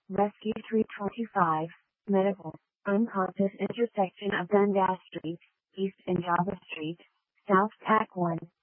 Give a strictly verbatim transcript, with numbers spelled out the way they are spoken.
Rescue three twenty-five, Medical, unconscious intersection of Dundas Street, East and Java Street, South Pac one.